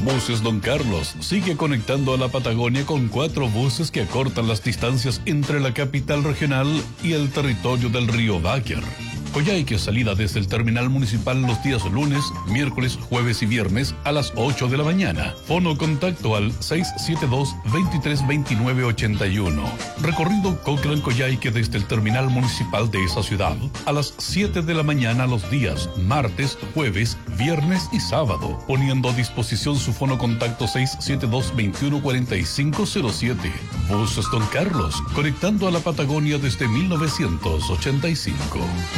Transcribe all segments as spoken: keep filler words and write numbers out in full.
Buses Don Carlos sigue conectando a la Patagonia con cuatro buses que acortan las distancias entre la capital regional y el territorio del río Báquer. Coyhaique, salida desde el terminal municipal los días lunes, miércoles, jueves y viernes a las ocho de la mañana. Fono contacto al seis siete dos, veintitrés veintinueve ochenta y uno. Recorrido Cochrane-Coyhaique desde el terminal municipal de esa ciudad a las siete de la mañana los días martes, jueves, viernes y sábado. Poniendo a disposición su fono contacto seis siete dos, veintiuno cuarenta y cinco cero siete. Buses Don Carlos, conectando a la Patagonia desde mil novecientos ochenta y cinco.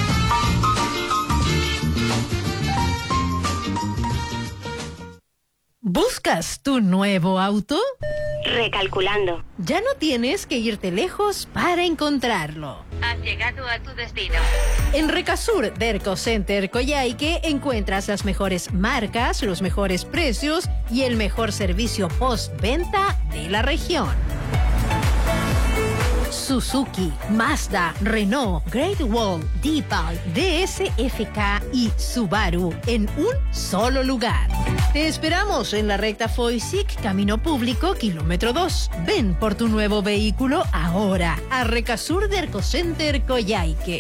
¿Buscas tu nuevo auto? Recalculando. Ya no tienes que irte lejos para encontrarlo. Has llegado a tu destino. En Recasur Derco Center Coyhaique encuentras las mejores marcas, los mejores precios y el mejor servicio postventa de la región. Suzuki, Mazda, Renault, Great Wall, Deepal, D S F K y Subaru en un solo lugar. Te esperamos en la recta Foysic, Camino Público, kilómetro dos. Ven por tu nuevo vehículo ahora a Recasur Derco Center Coyhaique.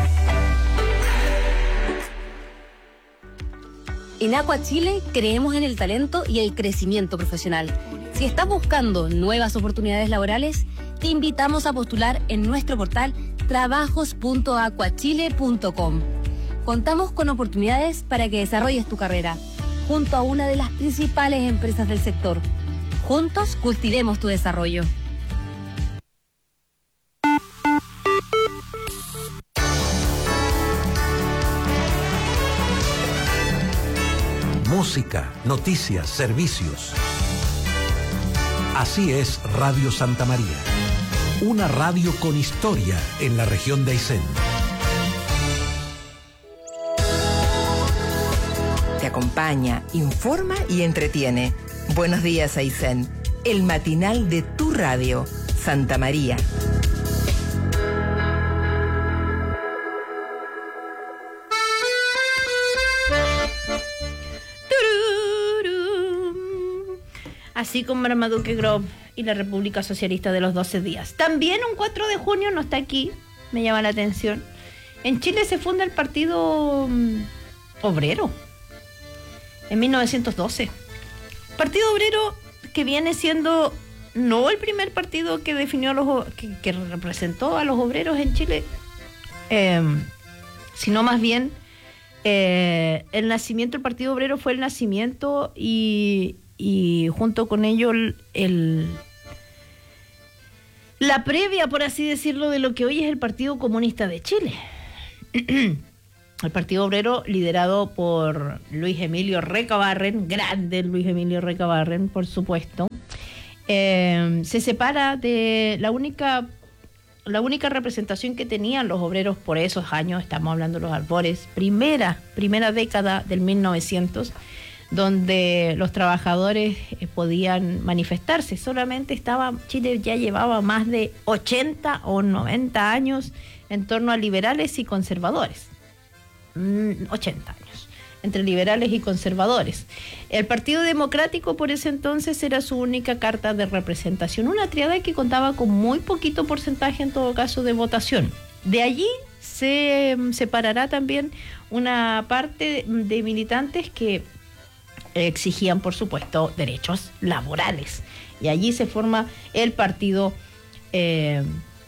En Aqua Chile creemos en el talento y el crecimiento profesional. Si estás buscando nuevas oportunidades laborales, te invitamos a postular en nuestro portal trabajos punto aquachile punto com. Contamos con oportunidades para que desarrolles tu carrera junto a una de las principales empresas del sector. Juntos cultivemos tu desarrollo. Música, noticias, servicios. Así es Radio Santa María, una radio con historia en la región de Aysén. Te acompaña, informa y entretiene. Buenos días, Aysén, el matinal de tu radio, Santa María. Así como Marmaduke Grove y la República Socialista de los doce días. También un cuatro de junio, no está aquí, me llama la atención. En Chile se funda el Partido um, Obrero, en mil novecientos doce. Partido Obrero que viene siendo no el primer partido que definió a los que, que representó a los obreros en Chile, eh, sino más bien eh, el nacimiento del Partido Obrero fue el nacimiento y y junto con ello el, el la previa, por así decirlo, de lo que hoy es el Partido Comunista de Chile. El Partido Obrero, liderado por Luis Emilio Recabarren, grande Luis Emilio Recabarren, por supuesto, eh, se separa de la única la única representación que tenían los obreros por esos años, estamos hablando de los albores, primera, primera década del mil novecientos, donde los trabajadores eh, podían manifestarse. Solamente estaba, Chile ya llevaba más de ochenta o noventa años en torno a liberales y conservadores. Mm, ochenta años, entre liberales y conservadores. El Partido Democrático por ese entonces era su única carta de representación, una triada que contaba con muy poquito porcentaje en todo caso de votación. De allí se um, separará también una parte de militantes que exigían, por supuesto, derechos laborales. Y allí se forma el Partido eh,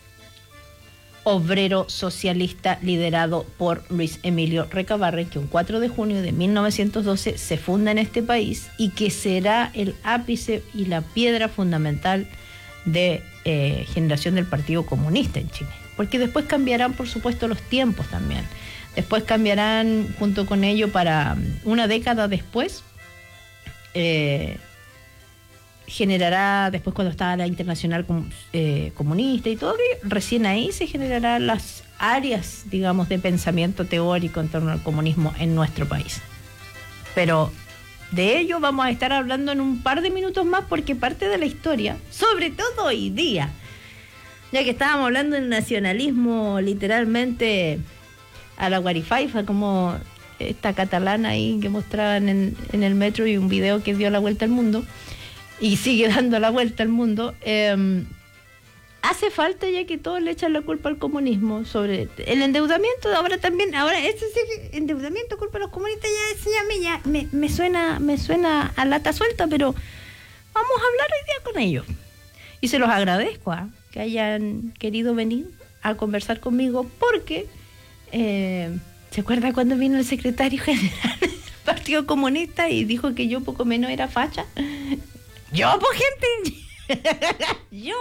Obrero Socialista, liderado por Luis Emilio Recabarren, que un cuatro de junio de mil novecientos doce se funda en este país y que será el ápice y la piedra fundamental de eh, generación del Partido Comunista en Chile. Porque después cambiarán, por supuesto, los tiempos también. Después cambiarán junto con ello para una década después. Eh, generará, después cuando estaba la Internacional eh, Comunista y todo, recién ahí se generarán las áreas, digamos, de pensamiento teórico en torno al comunismo en nuestro país. Pero de ello vamos a estar hablando en un par de minutos más, porque parte de la historia, sobre todo hoy día, ya que estábamos hablando del nacionalismo literalmente a la guarifaifa, como esta catalana ahí que mostraban en, en el metro y un video que dio la vuelta al mundo y sigue dando la vuelta al mundo. Eh, hace falta ya que todos le echan la culpa al comunismo sobre el endeudamiento. Ahora también, ahora este sí, endeudamiento, culpa a los comunistas, ya, eso ya, me, ya me, me suena, me suena a lata suelta, pero vamos a hablar hoy día con ellos. Y se los agradezco ¿eh? que hayan querido venir a conversar conmigo, porque eh, ¿se acuerda cuando vino el secretario general del Partido Comunista y dijo que yo poco menos era facha? Yo, pues gente, yo.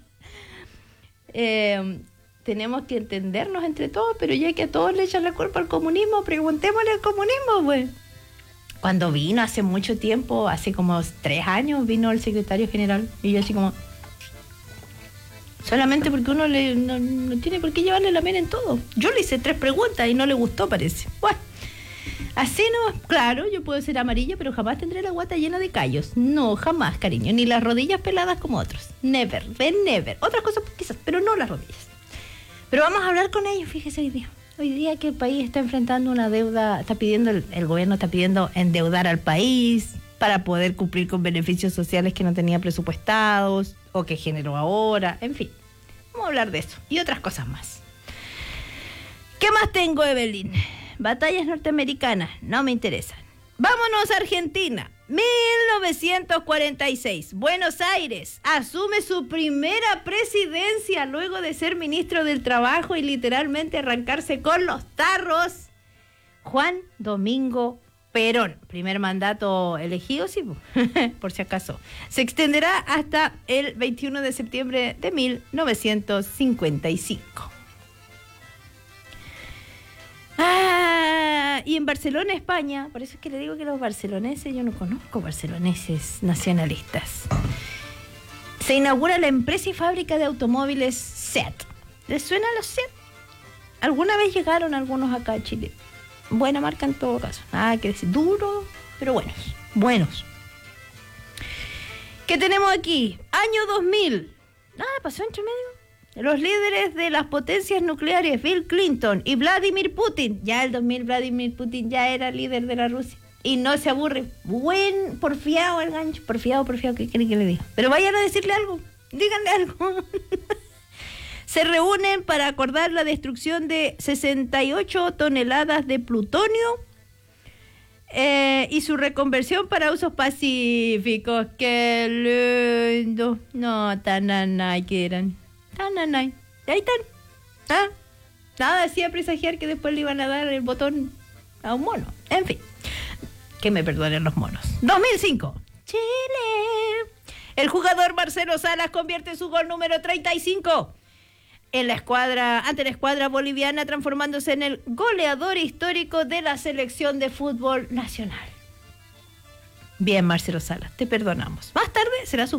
Eh, tenemos que entendernos entre todos, pero ya que a todos le echan la culpa al comunismo, preguntémosle al comunismo, pues. Cuando vino hace mucho tiempo, hace como tres años, vino el secretario general y yo así como... Solamente porque uno le, no, no tiene por qué llevarle la mena en todo. Yo le hice tres preguntas y no le gustó, parece. Bueno, así no, claro, yo puedo ser amarilla, pero jamás tendré la guata llena de callos. No, jamás, cariño. Ni las rodillas peladas como otros. Never, de never. Otras cosas quizás, pero no las rodillas. Pero vamos a hablar con ellos, fíjese hoy día. Hoy día que el país está enfrentando una deuda, está pidiendo, el, el gobierno está pidiendo endeudar al país para poder cumplir con beneficios sociales que no tenía presupuestados o que generó ahora, en fin. Vamos a hablar de eso y otras cosas más. ¿Qué más tengo, Evelyn? Batallas norteamericanas, no me interesan. Vámonos a Argentina. mil novecientos cuarenta y seis, Buenos Aires asume su primera presidencia luego de ser ministro del Trabajo y literalmente arrancarse con los tarros. Juan Domingo Perón, primer mandato elegido, sí, por si acaso. Se extenderá hasta el veintiuno de septiembre de mil novecientos cincuenta y cinco. Ah, y en Barcelona, España, por eso es que le digo que los barceloneses, yo no conozco barceloneses nacionalistas. Se inaugura la empresa y fábrica de automóviles SEAT. ¿Les suena a los SEAT? ¿Alguna vez llegaron algunos acá a Chile? Buena marca en todo caso. Nada que decir, duro, pero buenos. Buenos. ¿Qué tenemos aquí? Año dos mil. Nada, pasó entre medio. Los líderes de las potencias nucleares, Bill Clinton y Vladimir Putin. Ya el dos mil Vladimir Putin ya era líder de la Rusia. Y no se aburre. Buen, porfiado el gancho. Porfiado, porfiado, ¿qué quiere que le diga? Pero vayan a decirle algo. Díganle algo. Se reúnen para acordar la destrucción de sesenta y ocho toneladas de plutonio eh, y su reconversión para usos pacíficos. ¡Qué lindo! No, tan anay que eran. Tan anay. Ahí están. ¿Ah? Nada hacía presagiar que después le iban a dar el botón a un mono. En fin, que me perdonen los monos. dos mil cinco. Chile. El jugador Marcelo Salas convierte su gol número treinta y cinco. En la escuadra, ante la escuadra boliviana, transformándose en el goleador histórico de la selección de fútbol nacional. Bien, Marcelo Salas, te perdonamos. Más tarde será su